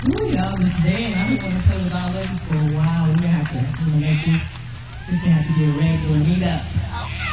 Ooh, y'all, this day, I've been wanting to play with all ladies for a while. We're gonna have to make this gonna have to get regular meet up.